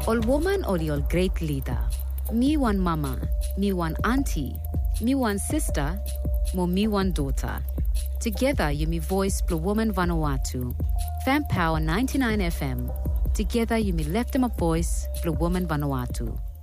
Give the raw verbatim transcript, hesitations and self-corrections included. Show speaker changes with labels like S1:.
S1: All woman or the all great leader. Me one mama, me one auntie, me one sister, mo me one daughter. Together you me voice Blue Woman Vanuatu. Fan Power ninety-nine F M. Together you me left them a voice Blue Woman Vanuatu.